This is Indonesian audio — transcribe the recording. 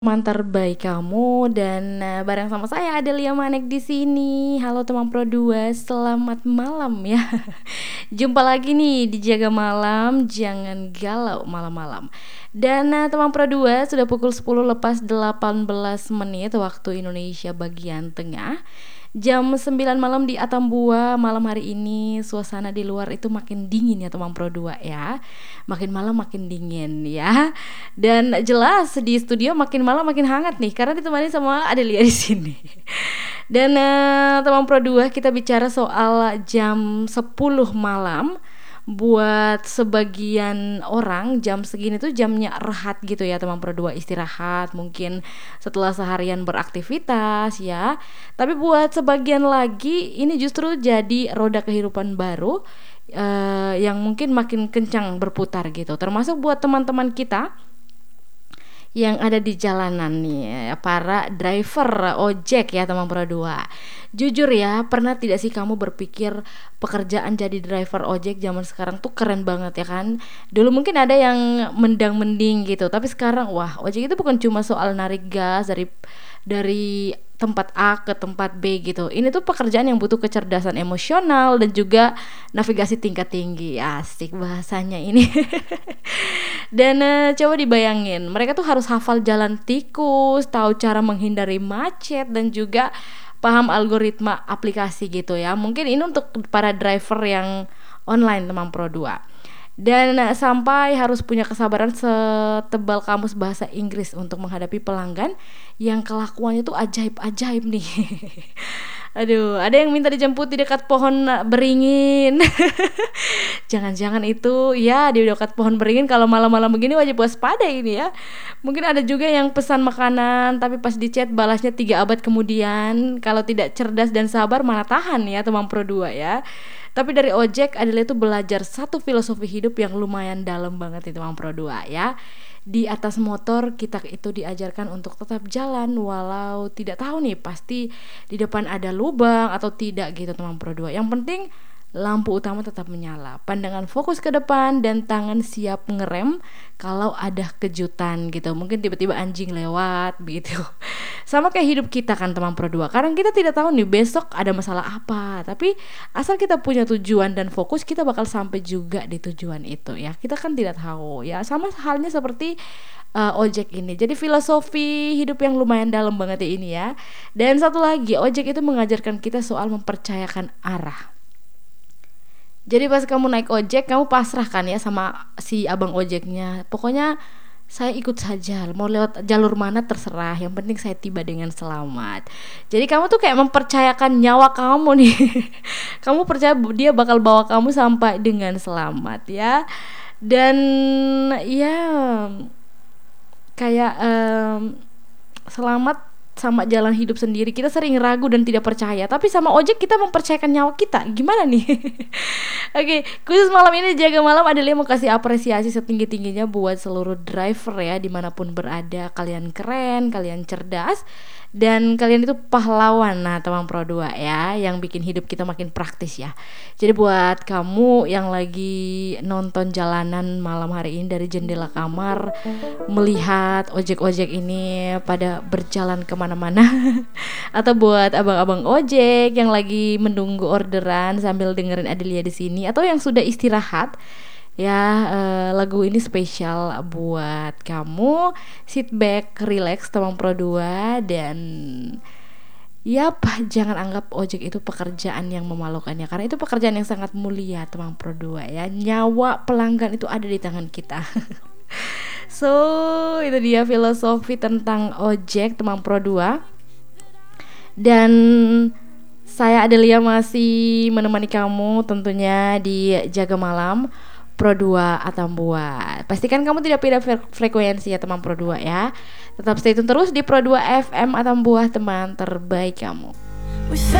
Teman terbaik kamu dan bareng sama saya Adelia Manek di sini. Halo teman Pro 2, selamat malam ya. Jumpa lagi nih di Jaga Malam, jangan galau malam-malam. Dan teman Pro 2 sudah pukul 10 lepas 18 menit waktu Indonesia bagian tengah. Jam 9 malam di Atambua. Malam hari ini suasana di luar itu makin dingin ya teman Pro 2 ya. Makin malam makin dingin ya. Dan jelas di studio makin malam makin hangat nih karena ditemani sama Adelia di sini. Dan teman Pro 2 kita bicara soal jam 10 malam. Buat sebagian orang jam segini tuh jamnya rehat gitu ya teman Pro 2, istirahat mungkin setelah seharian beraktivitas ya. Tapi buat sebagian lagi ini justru jadi roda kehidupan baru yang mungkin makin kencang berputar gitu. Termasuk buat teman-teman kita yang ada di jalanan nih, para driver ojek ya teman Pro 2. Jujur ya, pernah tidak sih kamu berpikir pekerjaan jadi driver ojek zaman sekarang tuh keren banget ya kan? Dulu mungkin ada yang mendang-mending gitu, tapi sekarang wah, ojek itu bukan cuma soal narik gas dari tempat A ke tempat B gitu. Ini tuh pekerjaan yang butuh kecerdasan emosional dan juga navigasi tingkat tinggi. Asik bahasanya ini. Dan coba dibayangin, mereka tuh harus hafal jalan tikus, tahu cara menghindari macet dan juga paham algoritma aplikasi gitu ya. Mungkin ini untuk para driver yang online teman Pro 2. Dan sampai harus punya kesabaran setebal kamus bahasa Inggris untuk menghadapi pelanggan yang kelakuannya tuh ajaib-ajaib nih. Aduh, ada yang minta dijemput di dekat pohon beringin. Jangan-jangan itu ya di dekat pohon beringin kalau malam-malam begini wajib waspada ini ya. Mungkin ada juga yang pesan makanan tapi pas di chat balasnya 3 abad kemudian. Kalau tidak cerdas dan sabar mana tahan ya teman Pro 2 ya. Tapi dari ojek Adele itu belajar satu filosofi hidup yang lumayan dalam banget itu teman Pro 2 ya. Di atas motor kita itu diajarkan untuk tetap jalan walau tidak tahu nih pasti di depan ada lubang atau tidak gitu teman Pro 2. Yang penting lampu utama tetap menyala, pandangan fokus ke depan dan tangan siap ngerem kalau ada kejutan gitu. Mungkin tiba-tiba anjing lewat begitu. Sama kayak hidup kita kan teman Pro 2. Karena kita tidak tahu nih besok ada masalah apa, tapi asal kita punya tujuan dan fokus kita bakal sampai juga di tujuan itu ya. Kita kan tidak tahu ya. Sama halnya seperti ojek ini. Jadi filosofi hidup yang lumayan dalam banget ya ini ya. Dan satu lagi, ojek itu mengajarkan kita soal mempercayakan arah. Jadi pas kamu naik ojek, kamu pasrah kan ya sama si abang ojeknya. Pokoknya saya ikut saja, mau lewat jalur mana terserah, yang penting saya tiba dengan selamat. Jadi kamu tuh kayak mempercayakan nyawa kamu nih. Kamu percaya dia bakal bawa kamu sampai dengan selamat ya. Dan ya kayak selamat sama jalan hidup sendiri. Kita sering ragu dan tidak percaya, tapi sama ojek kita mempercayakan nyawa kita. Gimana nih? Oke, khusus malam ini Jaga Malam Adelia mau kasih apresiasi setinggi-tingginya buat seluruh driver ya, dimanapun berada. Kalian keren, kalian cerdas, dan kalian itu pahlawan. Nah teman Pro 2 ya, yang bikin hidup kita makin praktis ya. Jadi buat kamu yang lagi nonton jalanan malam hari ini dari jendela kamar, melihat ojek-ojek ini pada berjalan kemana-mana, atau buat abang-abang ojek yang lagi menunggu orderan sambil dengerin Adelia di sini, atau yang sudah istirahat ya, lagu ini spesial buat kamu. Sit back, relax teman Pro 2. Dan yap, jangan anggap ojek itu pekerjaan yang memalukan ya, karena itu pekerjaan yang sangat mulia teman Pro 2 ya. Nyawa pelanggan itu ada di tangan kita. So itu dia filosofi tentang ojek teman Pro 2. Dan saya Adelia masih menemani kamu tentunya di Jaga Malam Pro 2 Atambua. Pastikan kamu tidak pindah frekuensi ya teman Pro 2 ya. Tetap stay tune terus di Pro 2 FM Atambua, teman terbaik kamu.